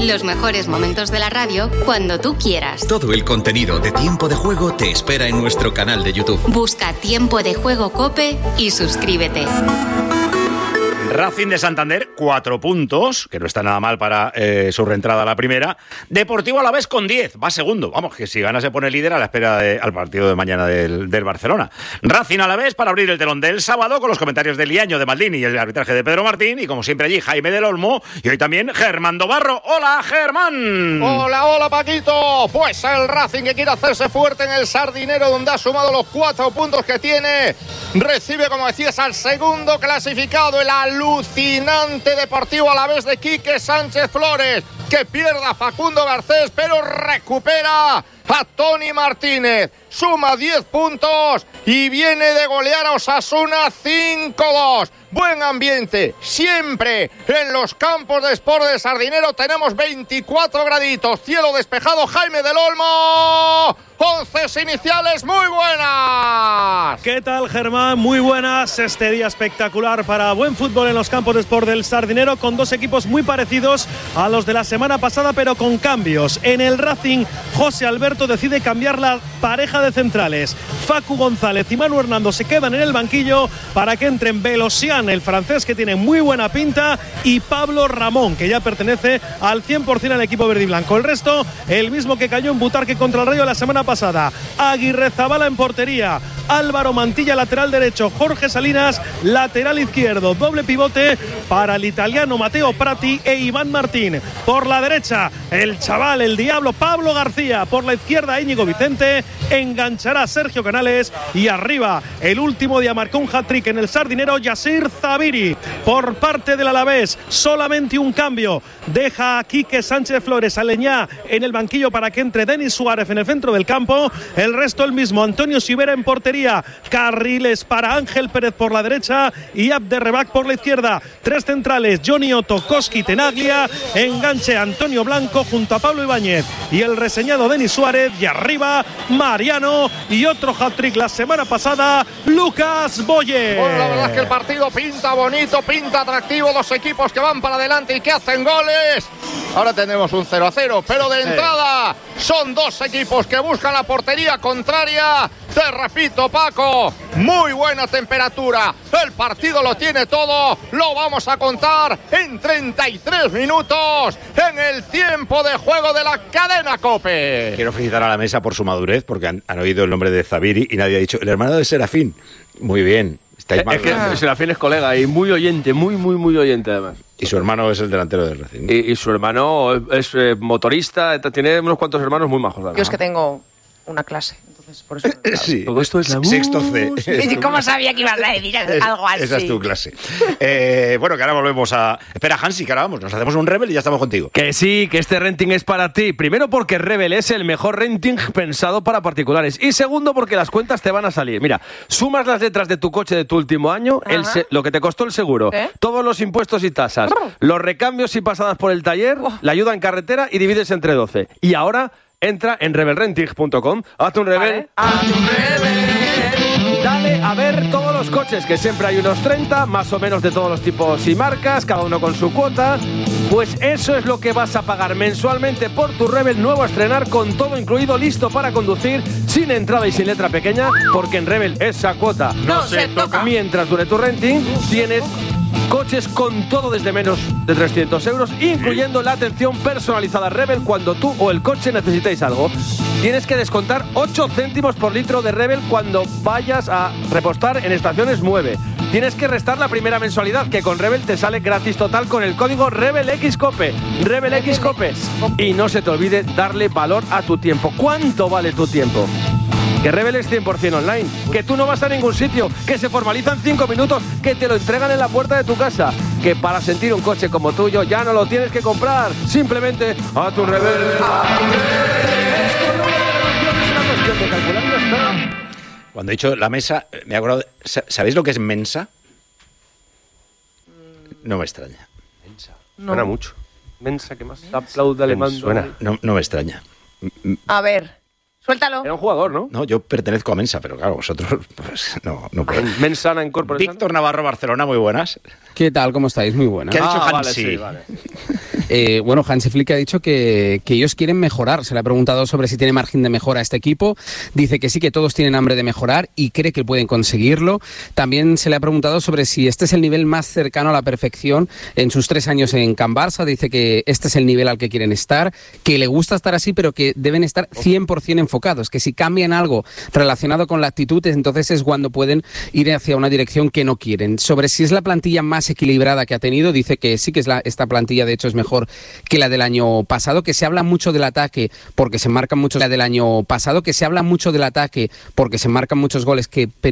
Los mejores momentos de la radio cuando tú quieras. Todo el contenido de Tiempo de Juego te espera en nuestro canal de YouTube. Busca Tiempo de Juego COPE y suscríbete. Racing de Santander, 4 puntos, que no está nada mal para su reentrada a la primera. Deportivo Alavés con 10, va segundo. Vamos, que si gana se pone líder a la espera al partido de mañana del Barcelona. Racing Alavés para abrir el telón del sábado con los comentarios de Liaño, de Maldini y el arbitraje de Pedro Martín. Y como siempre allí, Jaime del Olmo y hoy también Germán Dobarro. ¡Hola, Germán! Hola, Paquito. Pues el Racing, que quiere hacerse fuerte en el Sardinero, donde ha sumado los 4 puntos que tiene. Recibe, como decías, al segundo clasificado, el alucinante Deportivo Alavés de Quique Sánchez Flores, que pierde a Facundo Garcés, pero recupera a Toni Martínez. Suma 10 puntos y viene de golear a Osasuna 5-2. Buen ambiente, siempre en los campos de Sport del Sardinero. Tenemos 24 graditos, cielo despejado. Jaime del Olmo, 11 iniciales muy buenas. ¿Qué tal, Germán? Muy buenas. Este día espectacular para buen fútbol en los campos de Sport del Sardinero, con dos equipos muy parecidos a los de la semana pasada, pero con cambios. En el Racing, José Alberto decide cambiar la pareja de centrales. Facu González y Manu Hernando se quedan en el banquillo para que entren Belosian, el francés, que tiene muy buena pinta, y Pablo Ramón, que ya pertenece al 100% al equipo verde y blanco. El resto, el mismo que cayó en Butarque contra el Rayo la semana pasada. Aguirrezabala en portería, Álvaro Mantilla lateral derecho, Jorge Salinas lateral izquierdo, doble pivote para el italiano Mateo Prati e Iván Martín. Por la derecha, el chaval, el diablo Pablo García. Por la izquierda, Íñigo Vicente. Enganchará Sergio Canales. Y arriba, el último día marcó un hat-trick en el Sardinero, Yasir Zabiri. Por parte del Alavés, solamente un cambio. Deja a Quique Sánchez Flores, a Leñá en el banquillo para que entre Denis Suárez en el centro del campo. El resto el mismo, Antonio Sivera en portería, carriles para Ángel Pérez por la derecha y Abderrebac por la izquierda. 3 centrales, Johnny Otto, Koski, Tenaglia. Enganche Antonio Blanco junto a Pablo Ibáñez y el reseñado Denis Suárez. Y arriba, Mariano, y otro hat-trick la semana pasada, Lucas Boye. Bueno, la verdad es que el partido pinta bonito, pinta atractivo. Dos equipos que van para adelante y que hacen goles. Ahora tenemos un 0-0, pero de entrada son dos equipos que buscan la portería contraria. Te repito, Paco, muy buena temperatura. El partido lo tiene todo. Lo vamos a contar en 33 minutos en el tiempo de juego de la cadena COPE. Quiero felicitar a la mesa por su madurez, porque han oído el nombre de Zabiri y nadie ha dicho el hermano de Serafín. Muy bien. Es que Serafín es colega y muy oyente, muy oyente además. Y su hermano es el delantero del Racing. Y su hermano es motorista, tiene unos cuantos hermanos muy majos. Yo es que tengo una clase. Por eso, claro. Sí. Todo esto es la sexto C. ¿Cómo sabía que ibas a decir algo así? Esa es tu clase. Bueno, que ahora volvemos a... Espera, Hansi, que ahora vamos, nos hacemos un Rebel y ya estamos contigo. Que sí, que este renting es para ti. Primero porque Rebel es el mejor renting pensado para particulares. Y segundo porque las cuentas te van a salir. Mira, sumas las letras de tu coche de tu último año, lo que te costó el seguro, todos los impuestos y tasas, los recambios y pasadas por el taller, la ayuda en carretera y divides entre 12. Y ahora... entra en rebelrenting.com, hazte un Rebel. ¡Hazte un Rebel! Dale a ver todos los coches, que siempre hay unos 30, más o menos de todos los tipos y marcas, cada uno con su cuota. Pues eso es lo que vas a pagar mensualmente por tu Rebel nuevo a estrenar, con todo incluido, listo para conducir, sin entrada y sin letra pequeña, porque en Rebel esa cuota no se toca. Mientras dure tu renting, tienes coches con todo desde menos de 300 euros, incluyendo la atención personalizada Rebel cuando tú o el coche necesitéis algo. Tienes que descontar 8 céntimos por litro de Rebel cuando vayas a repostar en estaciones Mueve. Tienes que restar la primera mensualidad, que con Rebel te sale gratis total con el código RebelXCOPE. RebelXCOPE. Y no se te olvide darle valor a tu tiempo. ¿Cuánto vale tu tiempo? Que Rebel es 100% online, que tú no vas a ningún sitio, que se formaliza en 5 minutos, que te lo entregan en la puerta de tu casa, que para sentir un coche como tuyo ya no lo tiees que comprar, simplemente a tu Rebel. Es una cuestión de calcular y ya está. Cuando he dicho la mesa, me he acordado, ¿sabéis lo que es mensa? No me extraña. Mensa. No. Suena mucho. Mensa, que más aplaude alemán. Suena. No me extraña. A ver. Suéltalo. Era un jugador, ¿no? No, yo pertenezco a Mensa, pero claro, vosotros pues no puedo. Mensana Incorporation. Víctor Navarro, Barcelona, muy buenas. ¿Qué tal? ¿Cómo estáis? Muy buenas. ¿Qué ha dicho Hansi? Vale, sí, vale. Bueno, Hansi Flick ha dicho que ellos quieren mejorar. Se le ha preguntado sobre si tiene margen de mejora a este equipo. Dice que sí, que todos tienen hambre de mejorar y cree que pueden conseguirlo. También se le ha preguntado sobre si este es el nivel más cercano a la perfección en sus 3 años en Can Barça. Dice que este es el nivel al que quieren estar, que le gusta estar así, pero que deben estar 100% enfocados, que si cambian algo relacionado con la actitud, entonces es cuando pueden ir hacia una dirección que no quieren. Sobre si es la plantilla más equilibrada que ha tenido, dice que sí, que es esta plantilla de hecho es mejor que la del año pasado, que se habla mucho del ataque porque se marcan muchos goles que